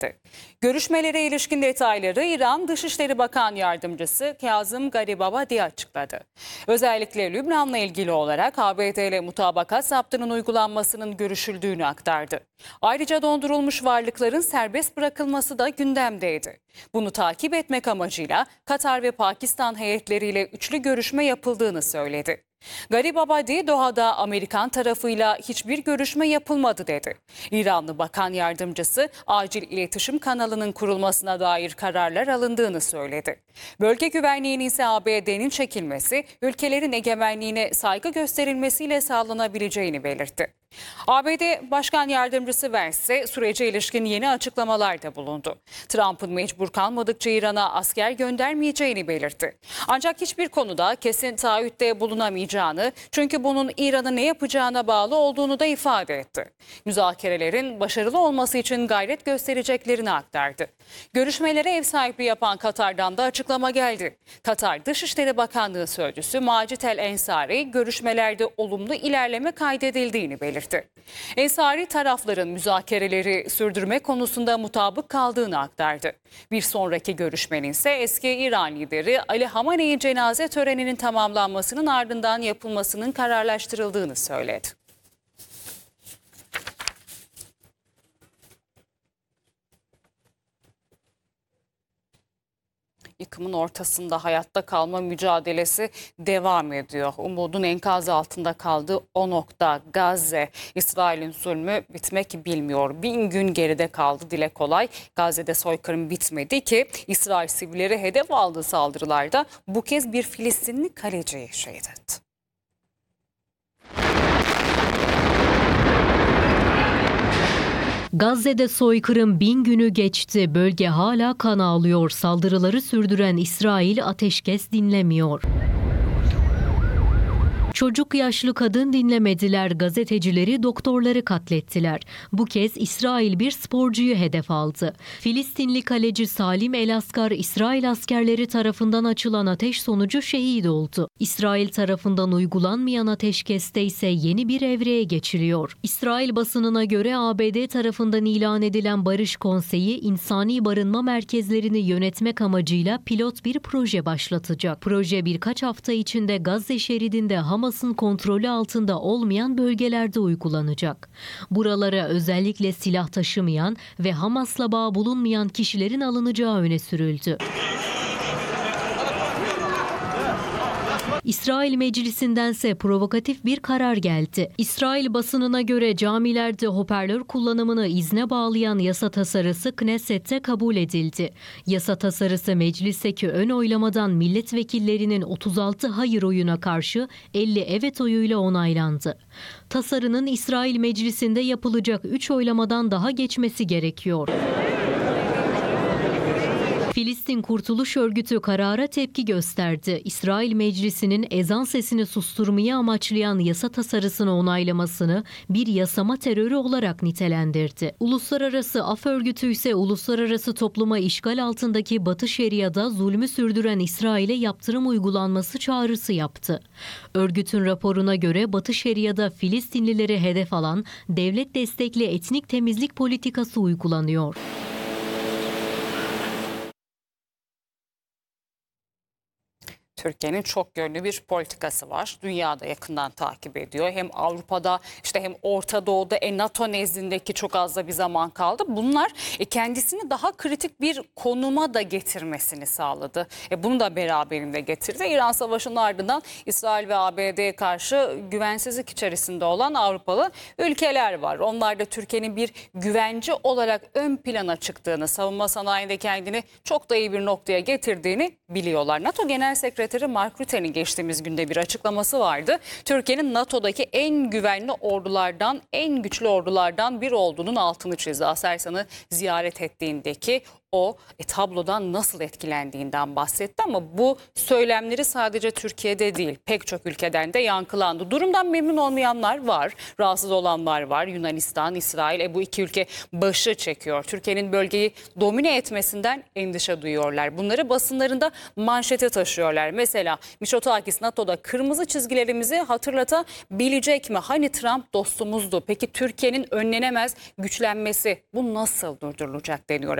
etti. Görüşmelere ilişkin detayları İran Dışişleri Bakan Yardımcısı Kazım Garibabadi açıkladı. Özellikle Lübnan'la ilgili olarak ABD ile mutabakat zaptının uygulanmasının görüşüldüğünü aktardı. Ayrıca dondurulmuş varlıkların serbest bırakılması da gündemdeydi. Bunu takip etmek amacıyla Katar ve Pakistan heyetleriyle üçlü görüşme yapıldığını söyledi. Garibabadi, Doha'da Amerikan tarafıyla hiçbir görüşme yapılmadı dedi. İranlı Bakan Yardımcısı acil iletişim kanalının kurulmasına dair kararlar alındığını söyledi. Bölge güvenliğinin ise ABD'nin çekilmesi, ülkelerin egemenliğine saygı gösterilmesiyle sağlanabileceğini belirtti. ABD Başkan Yardımcısı Vance ise sürece ilişkin yeni açıklamalarda bulundu. Trump'ın mecbur kalmadıkça İran'a asker göndermeyeceğini belirtti. Ancak hiçbir konuda kesin taahhütte bulunamayacağını, çünkü bunun İran'ın ne yapacağına bağlı olduğunu da ifade etti. Müzakerelerin başarılı olması için gayret göstereceklerini aktardı. Görüşmelere ev sahipliği yapan Katar'dan da açıklama geldi. Katar Dışişleri Bakanlığı Sözcüsü Macit El Ensari, görüşmelerde olumlu ilerleme kaydedildiğini belirtti. Ensari, tarafların müzakereleri sürdürme konusunda mutabık kaldığını aktardı. Bir sonraki görüşmenin ise eski İran lideri Ali Hamaney'in cenaze töreninin tamamlanmasının ardından yapılmasının kararlaştırıldığını söyledi. Yıkımın ortasında hayatta kalma mücadelesi devam ediyor. Umudun enkaz altında kaldığı o nokta Gazze. İsrail'in zulmü bitmek bilmiyor. 1000 gün geride kaldı, dile kolay. Gazze'de soykırım bitmedi ki İsrail sivilleri hedef aldığı saldırılarda bu kez bir Filistinli kaleciyi şehit etti. Gazze'de soykırım 1000 günü geçti. Bölge hala kan ağlıyor. Saldırıları sürdüren İsrail ateşkes dinlemiyor. Çocuk, yaşlı, kadın dinlemediler. Gazetecileri, doktorları katlettiler. Bu kez İsrail bir sporcuyu hedef aldı. Filistinli kaleci Salim El Askar, İsrail askerleri tarafından açılan ateş sonucu şehit oldu. İsrail tarafından uygulanmayan ateşkeste ise yeni bir evreye geçiliyor. İsrail basınına göre ABD tarafından ilan edilen Barış Konseyi, insani barınma merkezlerini yönetmek amacıyla pilot bir proje başlatacak. Proje birkaç hafta içinde Gazze şeridinde Hamas'ın kontrolü altında olmayan bölgelerde uygulanacak. Buralara özellikle silah taşımayan ve Hamas'la bağ bulunmayan kişilerin alınacağı öne sürüldü. İsrail Meclisi'ndense provokatif bir karar geldi. İsrail basınına göre camilerde hoparlör kullanımını izne bağlayan yasa tasarısı Knesset'te kabul edildi. Yasa tasarısı meclisteki ön oylamadan milletvekillerinin 36 hayır oyuna karşı 50 evet oyuyla onaylandı. Tasarının İsrail Meclisi'nde yapılacak 3 oylamadan daha geçmesi gerekiyor. Filistin Kurtuluş Örgütü karara tepki gösterdi. İsrail Meclisi'nin ezan sesini susturmayı amaçlayan yasa tasarısını onaylamasını bir yasama terörü olarak nitelendirdi. Uluslararası Af Örgütü ise uluslararası topluma işgal altındaki Batı Şeria'da zulmü sürdüren İsrail'e yaptırım uygulanması çağrısı yaptı. Örgütün raporuna göre Batı Şeria'da Filistinlileri hedef alan devlet destekli etnik temizlik politikası uygulanıyor. Türkiye'nin çok yönlü bir politikası var. Dünyada yakından takip ediyor. Hem Avrupa'da, hem Orta Doğu'da, NATO nezdindeki çok az da bir zaman kaldı. Bunlar kendisini daha kritik bir konuma da getirmesini sağladı. Bunu da beraberinde getirdi. İran Savaşı'nın ardından İsrail ve ABD'ye karşı güvensizlik içerisinde olan Avrupalı ülkeler var. Onlar da Türkiye'nin bir güvenci olarak ön plana çıktığını, savunma sanayinde kendini çok da iyi bir noktaya getirdiğini biliyorlar. NATO Genel Sekreteri Mark Rutte'nin geçtiğimiz günde bir açıklaması vardı. Türkiye'nin NATO'daki en güvenli ordulardan, en güçlü ordulardan biri olduğunun altını çizdi. Aselsan'ı ziyaret ettiğindeki o tablodan nasıl etkilendiğinden bahsetti ama bu söylemleri sadece Türkiye'de değil, pek çok ülkeden de yankılandı. Durumdan memnun olmayanlar var, rahatsız olanlar var. Yunanistan, İsrail, bu iki ülke başı çekiyor. Türkiye'nin bölgeyi domine etmesinden endişe duyuyorlar. Bunları basınlarında manşete taşıyorlar. Mesela Mitsotakis NATO'da kırmızı çizgilerimizi hatırlatabilecek mi? Hani Trump dostumuzdu. Peki Türkiye'nin önlenemez güçlenmesi bu nasıl durdurulacak deniyor.